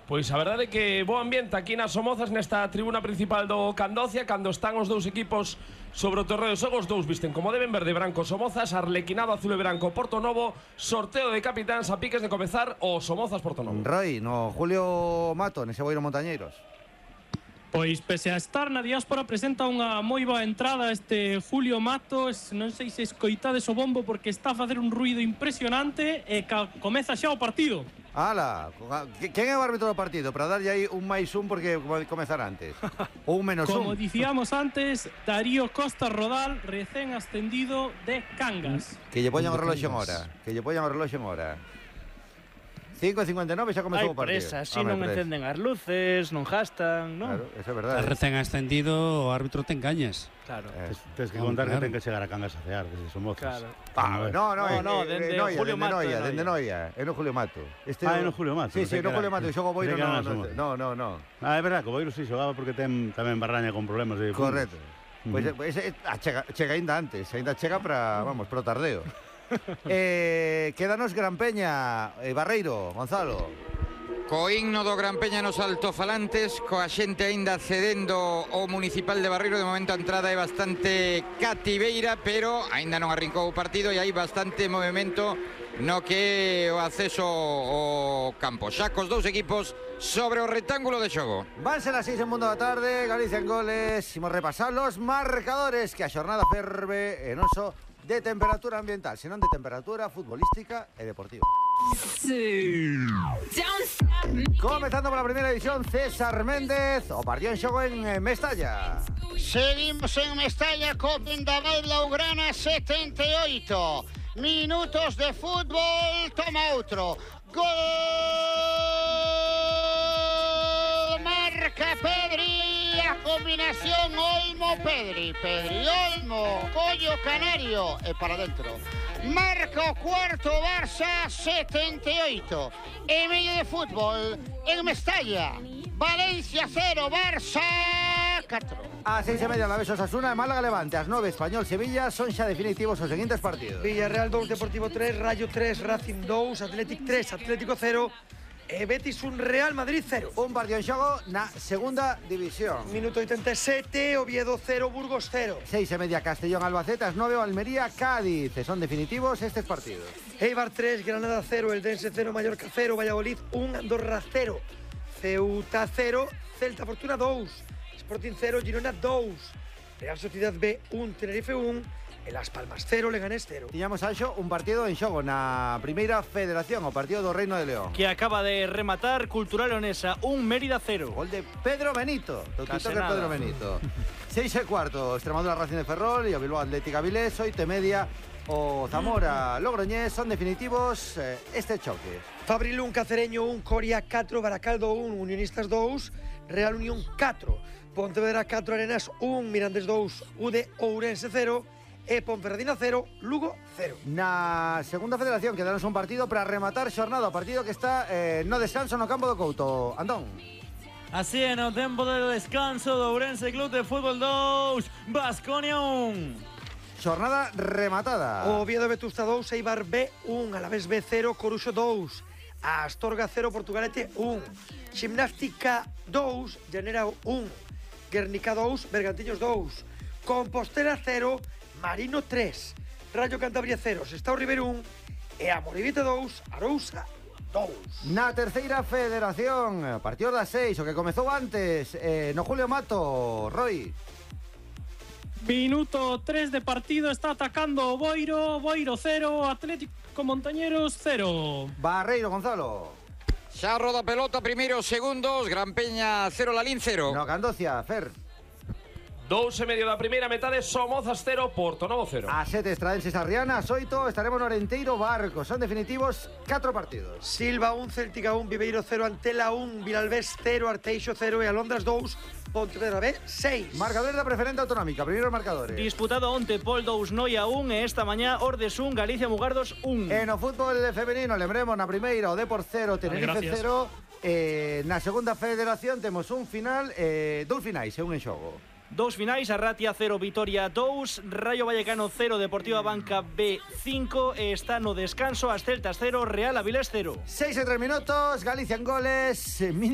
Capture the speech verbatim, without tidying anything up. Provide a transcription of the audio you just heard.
Pois a verdade é que bo ambiente aquí nas Somozas, nesta tribuna principal do Candocia, cando están os dous equipos sobre o terreo de xogo. Os dous visten como deben, verde e branco Somozas, arlequinado azul e branco Porto Novo, sorteo de capitáns a piques de comezar o Somozas Porto Novo. Roy, no Julio Mato, nese Boiro Montañeiros. Pois, pese a estar na diáspora, presenta unha moi boa entrada este Julio Matos. Non sei se escoitades o bombo porque está a facer un ruido impresionante e comeza xa o partido. Ala, quen é o árbitro do partido? Para darlle aí un máis un porque comezar antes. Ou un menos un. Como dicíamos antes, Darío Costa Rodal, recén ascendido de Cangas. Que lle poñan o reloxo en hora. Que lle poñan o reloxo en hora. cinco e cincuenta e nove xa comezou o partido. Hai presa, así non encenden as luces, non gastan, non? Claro, eso é verdade. Está recén ascendido, o árbitro ten cañas. Claro. Tens, tens que contar claro. que ten que chegar a Cangas a cear, que se somos. Claro. Ah, no, no, no, no, eh, dende eh, Noia, Julio dende Mato, Noia, de dende Noia, é no Julio Mato. Este Ah, é no Julio Mato. Sí, sí, no Julio Mato, xogo Boiro, no, no, no, no. Ah, é verdad, que o Boiro si xogaba porque ten tamén Barraña con problemas de... Correcto. Pois pues, pues, chega, chega ainda antes, ainda chega para, vamos, pro tardeo. eh, quédanos Gran Peña, eh, Barreiro, Gonzalo. Co himno do Gran Peña nos altofalantes, coa xente aínda cedendo o Municipal de Barreiro. De momento a entrada é bastante cativeira, pero aínda non arrincou o partido e hai bastante movimento no que o acceso ao campo. Xa cos dous equipos sobre o rectángulo de xogo. Vanse las seis en Mundo da Tarde, Galicia en goles. Imos repasar los marcadores, que a xornada ferve e non só de temperatura ambiental, senón de temperatura futbolística e deportiva. Sí. Comezando pola primeira edición, César Méndez, o partido en xogo en Mestalla. Seguimos en Mestalla co Vendaval Blaugrana, setenta e oito minutos de fútbol, toma outro. Gol! Marca Pedri, a combinación Olmo-Pedri. Pedri-Olmo, Collo Canario e para dentro. Marca o cuarto Barça, setenta e oito. E medio de fútbol en Mestalla. Valencia cero, Barça catro. A seis e media, Alavés Osasuna e Málaga Levante. As nove, Español Sevilla. Son xa definitivos os seguintes partidos. Villarreal dos, Deportivo tres, Rayo tres, Racing dos, Athletic tres, Atlético cero e Betis un, Real Madrid cero. Un partido en xogo na segunda división. Minuto oitenta e sete, Oviedo cero, Burgos cero. Seis e media, Castellón Albacete. As nove, Almería Cádiz. Son definitivos estes partidos. Eibar tres, Granada cero, Eldense cero, Mallorca cero, Valladolid un, Andorra cero, Ceuta cero, Celta Fortuna dos, Sporting cero, Girona dos, Real Sociedad B un, Tenerife un, e Las Palmas cero, Leganés cero. Tiñamos Anxo un partido en xogo na primeira federación, o partido do Reino de León, que acaba de rematar. Cultural Leonesa un, Mérida cero. Gol de Pedro Benito, do Case tutor de Pedro Benito. Seis e cuarto, Extremadura Racing de Ferrol e o Bilbao Atlético Avilés. Oito e media, o Zamora Logroñés. Son definitivos eh, este choque. Fabrilún Cacereño un, Coria catro, Baracaldo un, Unionistas dos, Real Unión catro, Pontevedra catro, Arenas un, Mirandés dos, U D Ourense cero e Ponferradina cero, Lugo cero. Na segunda federación quedanos un partido para rematar xornada, o partido que está eh, no descanso no campo do Couto. Andón. Así é, no tempo de descanso do Ourense Club de Fútbol dos, Baskonia un. Xornada rematada. O Oviedo Vetusta dos, Eibar B un, Alavés B cero, Coruxo dos, Astorga cero, Portugalete un, Gimnástica dos, Llanera un, Guernica dos, Bergantiños dos, Compostela cero, Marino tres, Rayo Cantabria cero, Sestao Ribeiro un e Amoribite dos, Arousa dos. Na terceira federación, partido das seis, o que comezou antes, eh, no Julio Mato, Roy. Minuto tres de partido, está atacando o Boiro, Boiro cero, Atlético Montañeros cero. Barreiro, Gonzalo. Xa roda pelota, primeiros segundos, Gran Peña cero, Lalín cero. No, Candocia, Fer. Dous e medio da primeira metade, Somozas cero, Porto Novo cero. A sete, Estradenses Arriana, oito, estaremos no Orenteiro Barco. Son definitivos catro partidos. Silva un, Céltica un, Viveiro cero, Antela un, Vilalbés cero, Arteixo cero e Alondras dos, Pontevedra B seis. Marcador da preferente autonómica, primeiros marcadores. Disputado onte, Pol dos, Noia un e esta mañá Ordes un, Galicia Mugardos un. E no fútbol femenino, lembremos na primeira o Depor cero, Tenerife cero. Eh, na segunda federación temos un final, eh, dous finais e un en xogo. Dos finais, Arratia cero, Vitoria dos, Rayo Vallecano cero, Deportiva Banca B cinco e está no descanso as Celtas cero, Real Avilés cero. seis e tres minutos, Galicia en goles,